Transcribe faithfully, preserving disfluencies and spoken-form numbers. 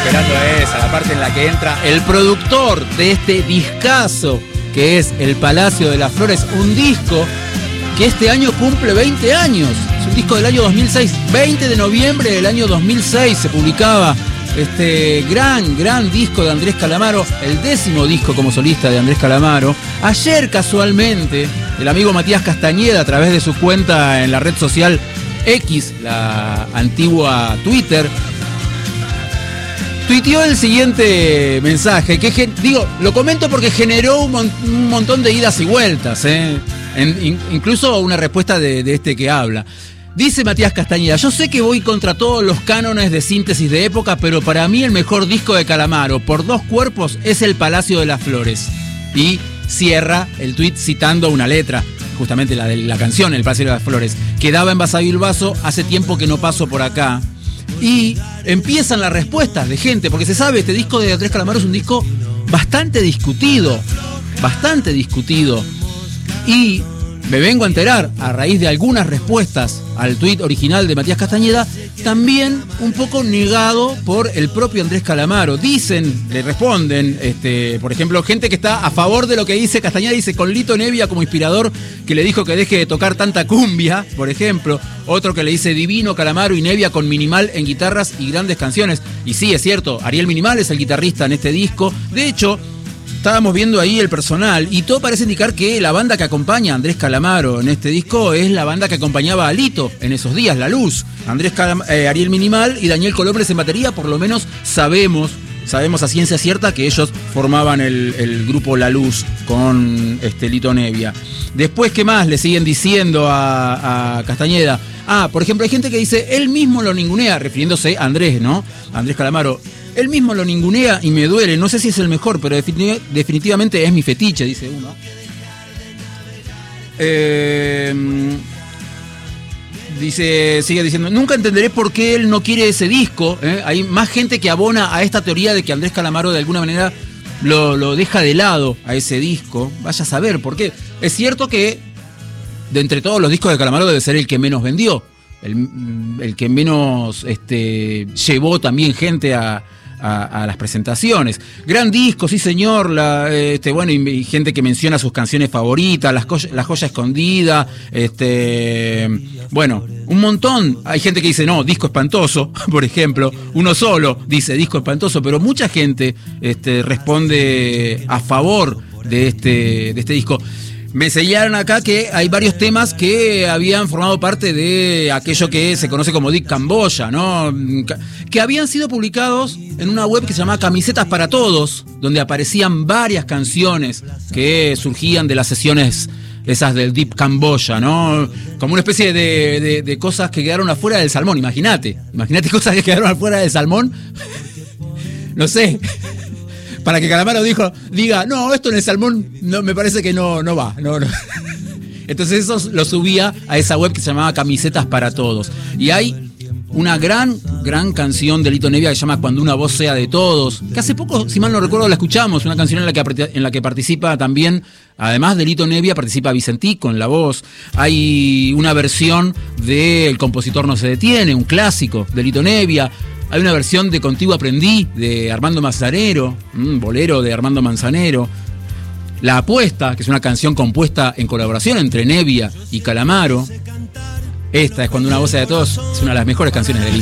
esperando esa, la parte en la que entra el productor de este discazo, que es El Palacio de las Flores, un disco que este año cumple veinte años. Es un disco del año dos mil seis, veinte de noviembre del año dos mil seis se publicaba este gran, gran disco de Andrés Calamaro, el décimo disco como solista de Andrés Calamaro. Ayer, casualmente, el amigo Matías Castañeda, a través de su cuenta en la red social X, la antigua Twitter, tuiteó el siguiente mensaje, que digo, lo comento porque generó un, mon un montón de idas y vueltas, ¿eh? en, in incluso una respuesta de, de este que habla. Dice Matías Castañeda: yo sé que voy contra todos los cánones de síntesis de época, pero para mí el mejor disco de Calamaro, por dos cuerpos, es El Palacio de las Flores. Y cierra el tuit citando una letra, justamente la de la canción El Palacio de las Flores. Quedaba en Basavilbaso, hace tiempo que no paso por acá. Y empiezan las respuestas de gente, porque se sabe, este disco de Andrés Calamaro es un disco bastante discutido, bastante discutido. Y me vengo a enterar, a raíz de algunas respuestas al tuit original de Matías Castañeda, también un poco negado por el propio Andrés Calamaro. Dicen, le responden, este, por ejemplo, gente que está a favor de lo que dice Castañeda, dice con Lito Nevia como inspirador, que le dijo que deje de tocar tanta cumbia, por ejemplo. Otro que le dice divino Calamaro y Nevia con Minimal en guitarras y grandes canciones. Y sí, es cierto, Ariel Minimal es el guitarrista en este disco. De hecho, estábamos viendo ahí el personal y todo parece indicar que la banda que acompaña a Andrés Calamaro en este disco es la banda que acompañaba a Lito en esos días, La Luz. Andrés Calam eh, Ariel Minimal y Daniel Colombres en batería, por lo menos sabemos, sabemos a ciencia cierta que ellos formaban el, el grupo La Luz con este, Lito Nevia. Después, ¿qué más le siguen diciendo a, a Castañeda? Ah, por ejemplo, hay gente que dice, él mismo lo ningunea, refiriéndose a Andrés, ¿no? Andrés Calamaro. Él mismo lo ningunea y me duele. No sé si es el mejor, pero definitiv definitivamente es mi fetiche, dice uno. Eh, dice, sigue diciendo, nunca entenderé por qué él no quiere ese disco. ¿eh? Hay más gente que abona a esta teoría de que Andrés Calamaro de alguna manera lo, lo deja de lado a ese disco. Vaya a saber por qué. Es cierto que de entre todos los discos de Calamaro debe ser el que menos vendió. El, el que menos este, llevó también gente a... A, a las presentaciones. Gran disco, sí señor, la, este, bueno, y, y gente que menciona sus canciones favoritas, las La Joya Escondida, este, bueno, un montón. Hay gente que dice, no, disco espantoso, por ejemplo. Uno solo dice disco espantoso, pero mucha gente este, responde a favor de este, de este disco. Me señalaron acá que hay varios temas que habían formado parte de aquello que se conoce como Dick Camboya, ¿no? Que habían sido publicados en una web que se llamaba Camisetas para Todos, donde aparecían varias canciones que surgían de las sesiones esas del Deep Camboya, ¿no? Como una especie de, de, de cosas que quedaron afuera del salmón, imagínate. Imagínate cosas que quedaron afuera del salmón. No sé. Para que Calamaro dijo, diga, no, esto en el salmón no, me parece que no, no va. No, no. Entonces eso lo subía a esa web que se llamaba Camisetas para Todos. Y hay una gran, gran canción de Lito Nevia que se llama Cuando una voz sea de todos, que hace poco, si mal no recuerdo, la escuchamos, una canción en la que, en la que participa también, además de Lito Nevia, participa Vicentico en la voz. Hay una versión de El compositor no se detiene, un clásico de Lito Nevia. Hay una versión de Contigo aprendí, de Armando Manzanero, un bolero de Armando Manzanero. La apuesta, que es una canción compuesta en colaboración entre Nevia y Calamaro. Esta es Cuando una voz sea de todos, es una de las mejores canciones de Lito.